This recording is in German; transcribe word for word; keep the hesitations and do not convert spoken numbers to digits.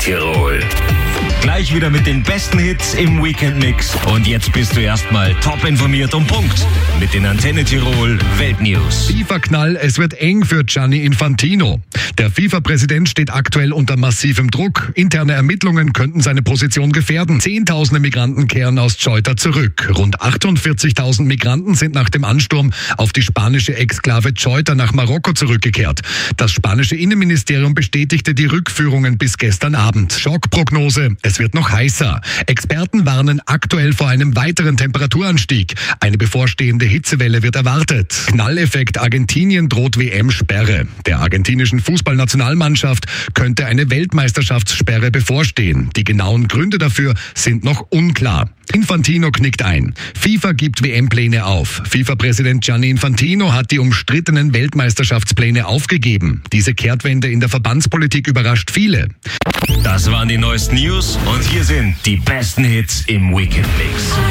Tirol. Gleich wieder mit den besten Hits im Weekend-Mix. Und jetzt bist du erstmal top informiert um Punkt mit den Antenne Tirol Weltnews. FIFA-Knall, es wird eng für Gianni Infantino. Der FIFA-Präsident steht aktuell unter massivem Druck. Interne Ermittlungen könnten seine Position gefährden. Zehntausende Migranten kehren aus Ceuta zurück. Rund achtundvierzigtausend Migranten sind nach dem Ansturm auf die spanische Exklave Ceuta nach Marokko zurückgekehrt. Das spanische Innenministerium bestätigte die Rückführungen bis gestern Abend. Schockprognose, es wird noch heißer. Experten warnen aktuell vor einem weiteren Temperaturanstieg. Eine bevorstehende Hitzewelle wird erwartet. Knalleffekt, Argentinien droht W M-Sperre. Der argentinischen Fußballnationalmannschaft könnte eine Weltmeisterschaftssperre bevorstehen. Die genauen Gründe dafür sind noch unklar. Infantino knickt ein. FIFA gibt W M-Pläne auf. FIFA-Präsident Gianni Infantino hat die umstrittenen Weltmeisterschaftspläne aufgegeben. Diese Kehrtwende in der Verbandspolitik überrascht viele. Das waren die neuesten News und hier sind die besten Hits im Weekend Mix.